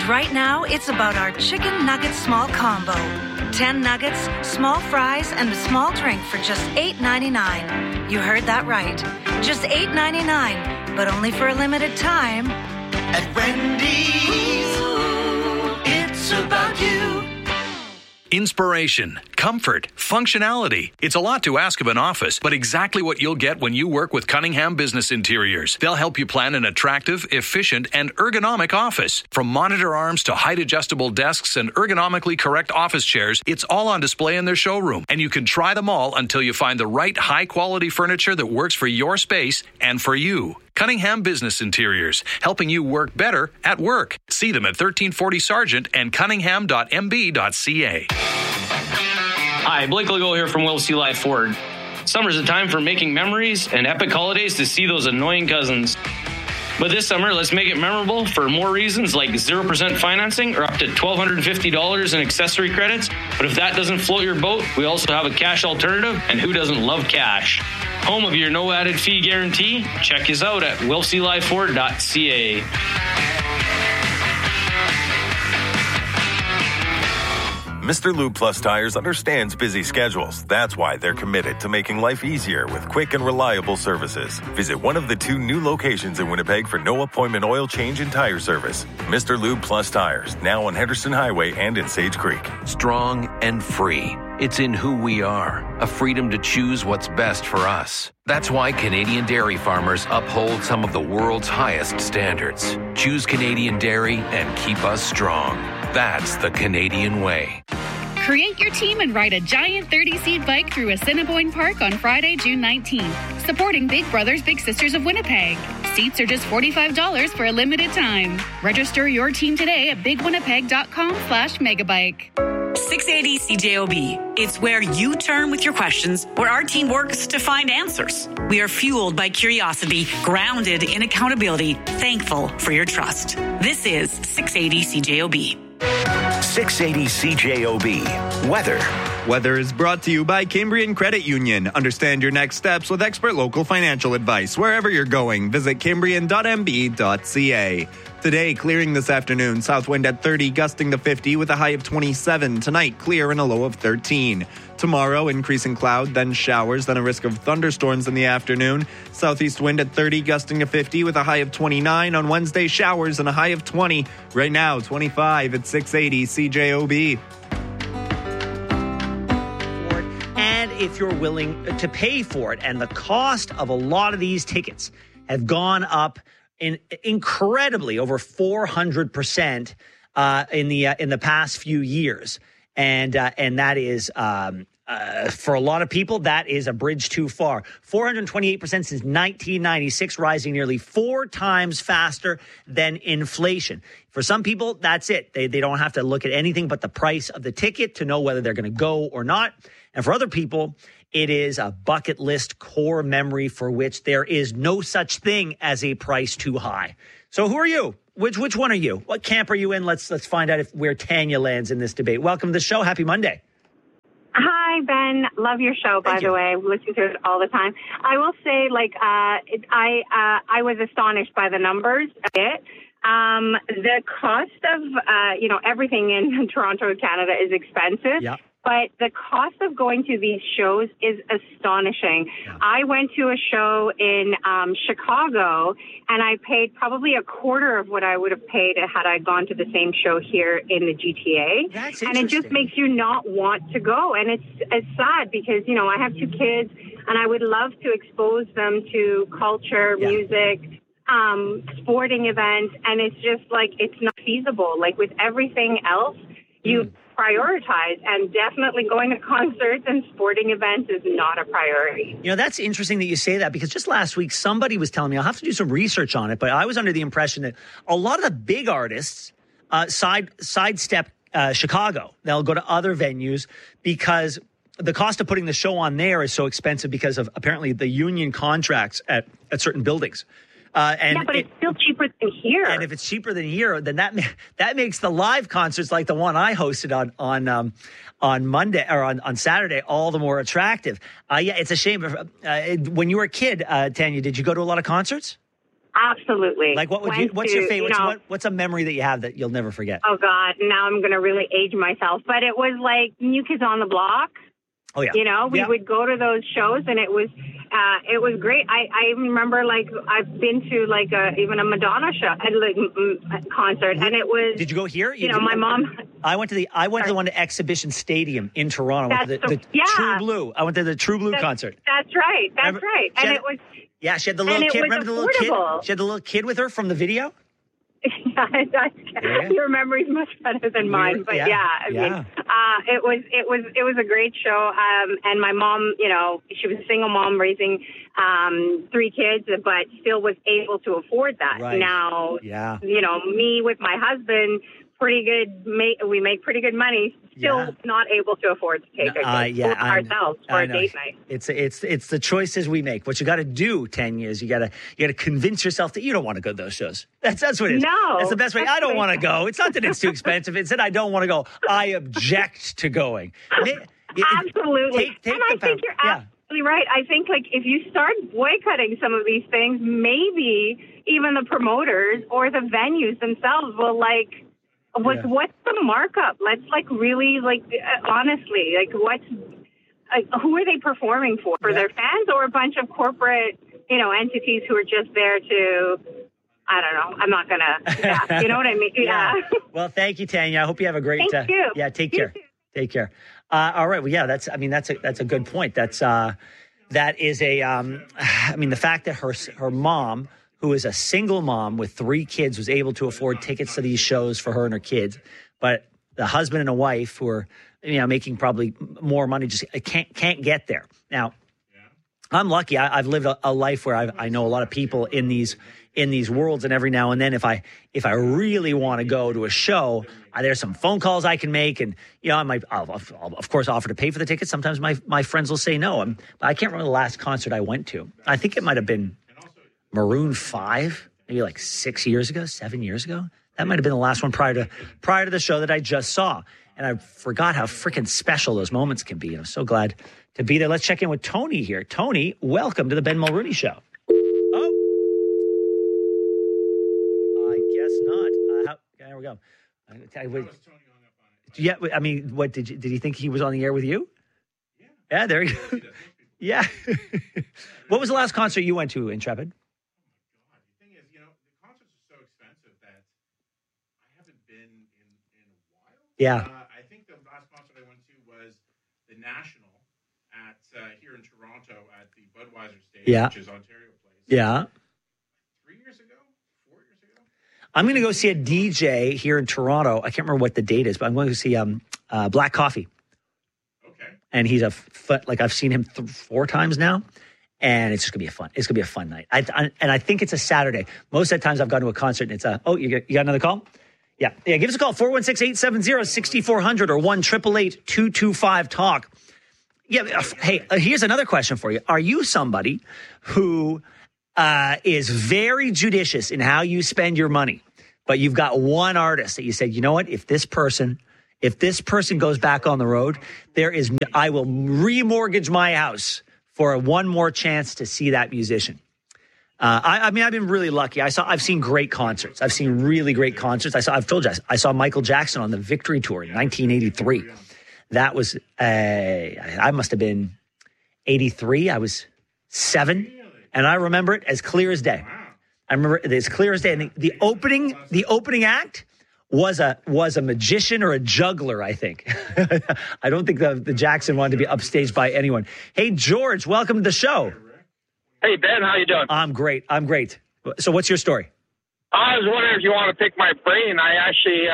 right now, it's about our chicken nugget small combo. 10 nuggets, small fries, and a small drink for just $8.99. You heard that right. Just $8.99, but only for a limited time. At Wendy's, it's about you. Inspiration, comfort, functionality. It's a lot to ask of an office, but exactly what you'll get when you work with Cunningham Business Interiors. They'll help you plan an attractive, efficient, and ergonomic office. From monitor arms to height-adjustable desks and ergonomically correct office chairs, it's all on display in their showroom, and you can try them all until you find the right high-quality furniture that works for your space and for you. Cunningham Business Interiors, helping you work better at work. See them at 1340 Sargent and cunningham.mb.ca. Hi, Blake Legault here from Will C. Life Ford. Summer's a time for making memories and epic holidays to see those annoying cousins. But this summer, let's make it memorable for more reasons like 0% financing or up to $1,250 in accessory credits. But if that doesn't float your boat, we also have a cash alternative, and who doesn't love cash? Home of your no added fee guarantee? Check us out at willclifeford.ca. Mr. Lube Plus Tires understands busy schedules. That's why they're committed to making life easier with quick and reliable services. Visit one of the 2 new locations in Winnipeg for no appointment oil change and tire service. Mr. Lube Plus Tires, now on Henderson Highway and in Sage Creek. Strong and free. It's in who we are, a freedom to choose what's best for us. That's why Canadian dairy farmers uphold some of the world's highest standards. Choose Canadian dairy and keep us strong. That's the Canadian way. Create your team and ride a giant 30-seat bike through Assiniboine Park on Friday, June 19th, supporting Big Brothers Big Sisters of Winnipeg. Seats are just $45 for a limited time. Register your team today at bigwinnipeg.com/megabike. 680 CJOB. It's where you turn with your questions, where our team works to find answers. We are fueled by curiosity, grounded in accountability, thankful for your trust. This is 680 CJOB. 680 CJOB. Weather. Weather is brought to you by Cambrian Credit Union. Understand your next steps with expert local financial advice. Wherever you're going, visit cambrian.mb.ca. Today, clearing this afternoon. South wind at 30, gusting to 50 with a high of 27. Tonight, clear and a low of 13. Tomorrow, increasing cloud, then showers, then a risk of thunderstorms in the afternoon. Southeast wind at 30, gusting to 50 with a high of 29. On Wednesday, showers and a high of 20. Right now, 25 at 680 CJOB. And if you're willing to pay for it, and the cost of a lot of these tickets have gone up incredibly, over 400% in the past few years, and that is for a lot of people, that is a bridge too far. 428% since 1996, rising nearly 4 times faster than inflation. For some people, that's it. They don't have to look at anything but the price of the ticket to know whether they're going to go or not. And for other people, it is a bucket list core memory for which there is no such thing as a price too high. So who are you? Which one are you? What camp are you in? Let's find out where Tanya lands in this debate. Welcome to the show. Happy Monday. Hi, Ben. Love your show, by the way. We listen to it all the time. I will say, I was astonished by the numbers a bit. The cost of, everything in Toronto, Canada is expensive. Yeah. But the cost of going to these shows is astonishing. Yeah. I went to a show in Chicago, and I paid probably a quarter of what I would have paid had I gone to the same show here in the GTA. That's and it just makes you not want to go. And it's sad because, I have 2 kids, and I would love to expose them to culture, music, sporting events, and it's just it's not feasible. Like with everything else, you prioritize, and definitely going to concerts and sporting events is not a priority. That's interesting that you say that, because just last week somebody was telling me, I'll have to do some research on it, but I was under the impression that a lot of the big artists sidestep Chicago. They'll go to other venues because the cost of putting the show on there is so expensive because of apparently the union contracts at certain buildings. But it's still cheaper than here. And if it's cheaper than here, then that makes the live concerts like the one I hosted on Monday or on Saturday all the more attractive. It's a shame. When you were a kid, Tanya, did you go to a lot of concerts? Absolutely. Like, what's your favorite? What's a memory that you have that you'll never forget? Oh God, now I'm going to really age myself. But it was like New Kids on the Block. Oh yeah. We would go to those shows, and it was great. I remember, like, I've been to like even a Madonna show, concert, and it was. Did you go here? My mom. I went to the one at Exhibition Stadium in Toronto. I went to the True Blue. I went to the True Blue concert. That's right. And it was. Yeah, she had the little kid. Remember the little kid? She had the little kid with her from the video. Your memory's much better than mine, but I mean, it was a great show. And my mom, she was a single mom raising 3 kids, but still was able to afford that. Right. Now, me with my husband, pretty good. We make pretty good money. Still not able to afford to take ourselves for a date night. It's the choices we make. What you got to do 10 years, you got to convince yourself that you don't want to go to those shows. That's what it is. No, that's the best way. I don't want to go. It's not that it's too expensive. It's that I don't want to go. I object to going. Absolutely. I think you're absolutely right. I think, like, if you start boycotting some of these things, maybe even the promoters or the venues themselves will what's the markup? Let's really honestly, who are they performing for? For their fans or a bunch of corporate, entities who are just there to, I don't know. I'm not gonna, you know what I mean? Yeah. Well, thank you, Tanya. I hope you have a great, thank you. Yeah, take care. Take care. All right. Well, yeah, that's a good point. That is the fact that her mom, who is a single mom with 3 kids, was able to afford tickets to these shows for her and her kids. But the husband and a wife who are, making probably more money just can't get there. Now, I'm lucky. I've lived a life where I know a lot of people in these worlds, and every now and then, if I really want to go to a show, there's some phone calls I can make, and I'll of course offer to pay for the tickets. Sometimes my friends will say no. But I can't remember the last concert I went to. I think it might have been Maroon 5, maybe like 7 years ago. That might have been the last one prior to the show that I just saw. And I forgot how freaking special those moments can be. And I'm so glad to be there. Let's check in with Tony here. Tony, welcome to the Ben Mulrooney Show. Oh, I guess not. There we go. Yeah, I mean, what did he think he was on the air with you? Yeah, there you go. Yeah. What was the last concert you went to, Intrepid? Yeah. I think the last concert I went to was the National at here in Toronto at the Budweiser Stadium, which is Ontario Place. Yeah. 3 years ago? 4 years ago? I'm going to go see a DJ here in Toronto. I can't remember what the date is, but I'm going to see Black Coffee. Okay. And he's I've seen him 4 times now. And it's just going to be fun. It's going to be a fun night. And I think it's a Saturday. most of the times I've gone to a concert and it's you got another call? Yeah, give us a call, 416-870-6400 or 1-888-225-TALK. Yeah, hey, here's another question for you. Are you somebody who is very judicious in how you spend your money, but you've got one artist that you said, you know what, if this person goes back on the road, I will remortgage my house for one more chance to see that musician? I've been really lucky. I've seen great concerts. I've seen really great concerts. I've told you, I saw Michael Jackson on the Victory Tour in 1983. That was, I must have been 83. I was 7. And I remember it as clear as day. I remember it as clear as day. And the opening act was a magician or a juggler, I think. I don't think the Jackson wanted to be upstaged by anyone. Hey, George, welcome to the show. Hey, Ben, how you doing? I'm great. So what's your story? I was wondering if you want to pick my brain. I actually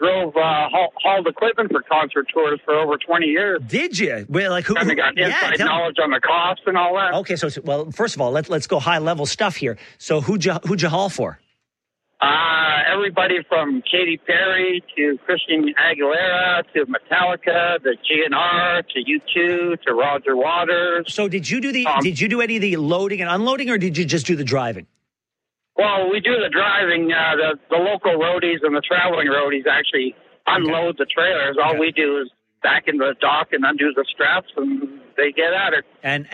hauled equipment for concert tours for over 20 years. Did you? Well, who got inside knowledge on the cost and all that. Okay, so first of all, let's go high level stuff here. So who'd you haul for? Everybody from Katy Perry to Christina Aguilera to Metallica to GNR to U2 to Roger Waters. So did you do any of the loading and unloading, or did you just do the driving? Well, we do the driving. The local roadies and the traveling roadies actually unload the trailers. All we do is back in the dock and undo the straps and they get at it.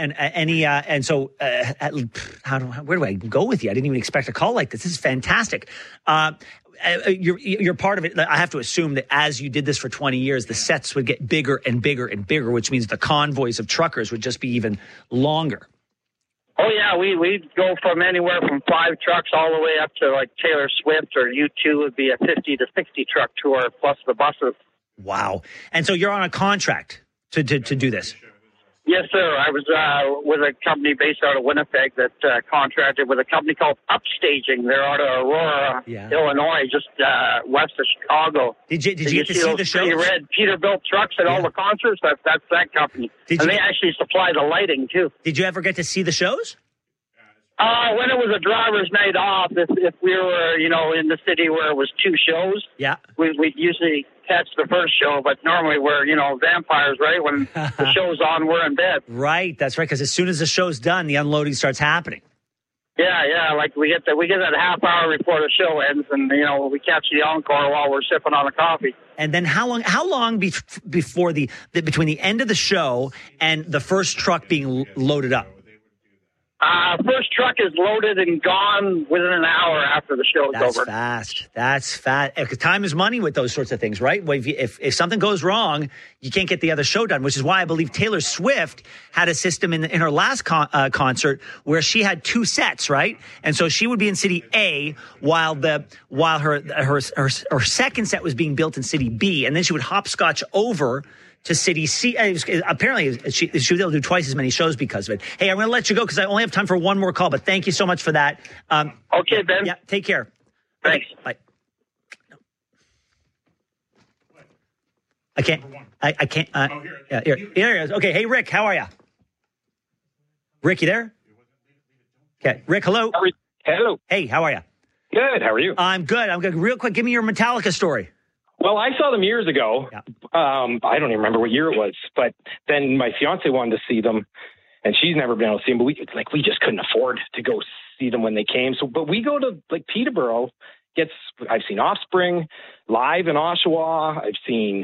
Where do I go with you? I didn't even expect a call like this. This is fantastic. You're part of it. I have to assume that as you did this for 20 years, the sets would get bigger and bigger and bigger, which means the convoys of truckers would just be even longer. Oh, yeah, we'd go from anywhere from 5 trucks all the way up to like Taylor Swift or U2 would be a 50 to 60 truck tour plus the buses. Wow. And so you're on a contract to do this? Yes, sir. I was with a company based out of Winnipeg that contracted with a company called Upstaging. They're out of Aurora, Illinois, just west of Chicago. Did you get to see the show? You red Peterbilt trucks at all the concerts. That's that company. They actually supply the lighting too. Did you ever get to see the shows? When it was a driver's night off, if we were, in the city where it was 2 shows, we'd usually catch the first show, but normally we're, vampires, right? When the show's on, we're in bed. Right, that's right, because as soon as the show's done, the unloading starts happening. Yeah, like we get that half hour before the show ends, and, we catch the encore while we're sipping on a coffee. And then how long before between the end of the show and the first truck being loaded up? First truck is loaded and gone within an hour after the show's over. That's fast. Because time is money with those sorts of things, right? If something goes wrong, you can't get the other show done, which is why I believe Taylor Swift had a system in her last concert where she had 2 sets, right? And so she would be in City A while her second set was being built in City B, and then she would hopscotch over to City C. Apparently, she was able to do twice as many shows because of it. Hey, I'm going to let you go because I only have time for one more call, but thank you so much for that. Okay, Ben. Yeah, take care. Thanks. Okay, bye. I can't. Here he is. Okay, hey, Rick, how are you? Rick, you there? Okay, Rick, hello. Hello. Hey, how are you? Good, how are you? I'm good. Real quick, give me your Metallica story. Well, I saw them years ago. Yeah. I don't even remember what year it was, but then my fiance wanted to see them, and she's never been able to see them. But we just couldn't afford to go see them when they came. So, but we go to Peterborough. I've seen Offspring live in Oshawa. I've seen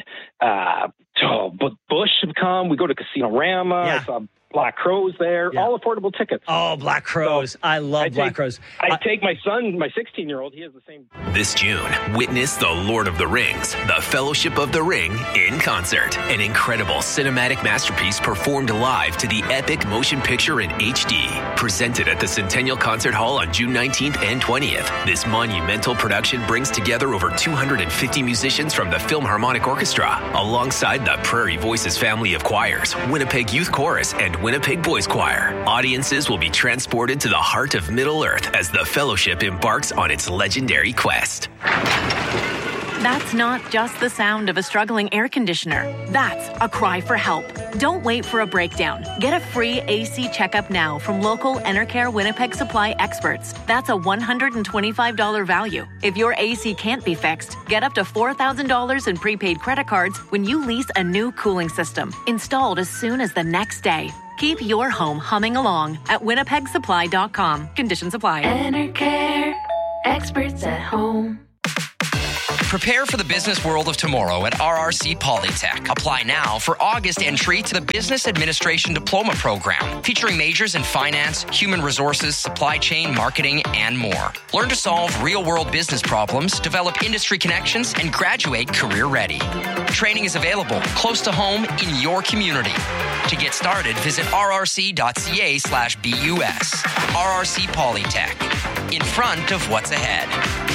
Bush have come. We go to Casino-Rama. Yeah. I saw Black Crowes there, all affordable tickets. Oh, Black Crowes. So I love Black Crowes. I take my son, my 16-year-old, he has the same. This June, witness The Lord of the Rings, The Fellowship of the Ring in concert. An incredible cinematic masterpiece performed live to the epic motion picture in HD. Presented at the Centennial Concert Hall on June 19th and 20th. This monumental production brings together over 250 musicians from the Philharmonic Orchestra, alongside the Prairie Voices family of choirs, Winnipeg Youth Chorus, and Winnipeg Boys Choir. Audiences will be transported to the heart of Middle-earth as the Fellowship embarks on its legendary quest. That's not just the sound of a struggling air conditioner. That's a cry for help. Don't wait for a breakdown. Get a free AC checkup now from local Enercare Winnipeg Supply experts. That's a $125 value. If your AC can't be fixed, get up to $4,000 in prepaid credit cards when you lease a new cooling system, installed as soon as the next day. Keep your home humming along at winnipegsupply.com. Conditions apply. Enercare, experts at home. Prepare for the business world of tomorrow at RRC Polytech. Apply now for August entry to the Business Administration Diploma Program, featuring majors in finance, human resources, supply chain, marketing, and more. Learn to solve real-world business problems, develop industry connections, and graduate career-ready. Training is available close to home in your community. To get started, visit rrc.ca/BUS. RRC Polytech. In front of what's ahead.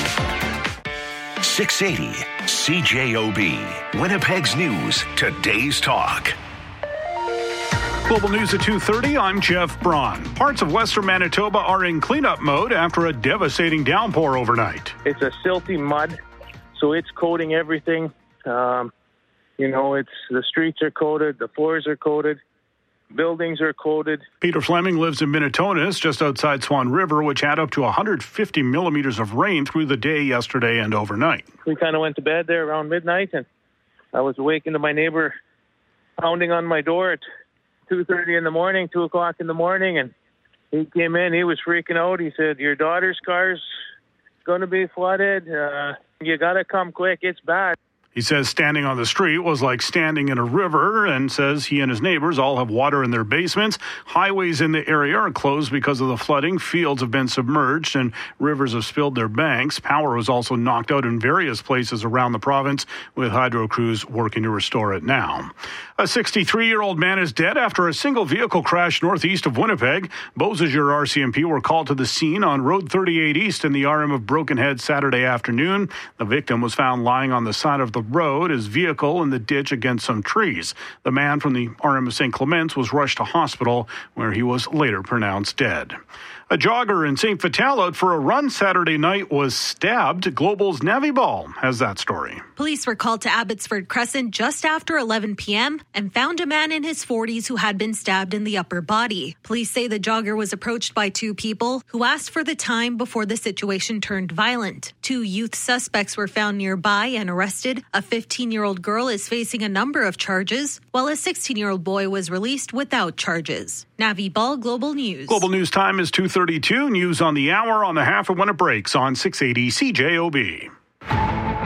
680 CJOB. Winnipeg's News, today's talk. Global News at 2:30. I'm Jeff Braun. Parts of western Manitoba are in cleanup mode after a devastating downpour overnight. It's a silty mud, so it's coating everything. It's the streets are coated, the floors are coated. Buildings are coated. Peter Fleming lives in Minitonas, just outside Swan River, which had up to 150 millimeters of rain through the day yesterday and overnight. We kind of went to bed there around midnight, and I was awakened to my neighbor pounding on my door at 2:30 in the morning, 2 o'clock in the morning, and he came in. He was freaking out. He said, "Your daughter's car's going to be flooded. You got to come quick. It's bad." He says standing on the street was like standing in a river, and says he and his neighbors all have water in their basements. Highways in the area are closed because of the flooding. Fields have been submerged and rivers have spilled their banks. Power was also knocked out in various places around the province, with hydro crews working to restore it now. A 63-year-old man is dead after a single vehicle crash northeast of Winnipeg. Beausejour RCMP were called to the scene on Road 38 East in the RM of Broken Head Saturday afternoon. The victim was found lying on the side of the road, his vehicle in the ditch against some trees. The man from the RM of St. Clements was rushed to hospital, where he was later pronounced dead. A jogger in St. Vital out for a run Saturday night was stabbed. Global's Navi Ball has that story. Police were called to Abbotsford Crescent just after 11 p.m. and found a man in his 40s who had been stabbed in the upper body. Police say the jogger was approached by two people who asked for the time before the situation turned violent. Two youth suspects were found nearby and arrested. A 15-year-old girl is facing a number of charges, while a 16-year-old boy was released without charges. Navi Ball, Global News. Global News time is 2:32. News on the hour on the half of when it breaks on 680 CJOB.